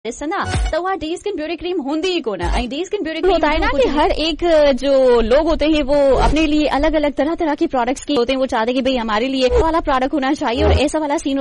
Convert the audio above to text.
ना त उहा डे स्किन ब्यूटी क्रीम हूंदी ई कोन। ऐं डे स्किन ब्यूटी क्रीम होता है ना कि हर एक जो लोग होते हैं वो अपने लिए अलग अलग तरह तरह के प्रोडक्ट्स के होते हैं, वो चाहते हैं कि भाई हमारे लिए वाला प्रोडक्ट होना चाहिए और ऐसा वाला सीन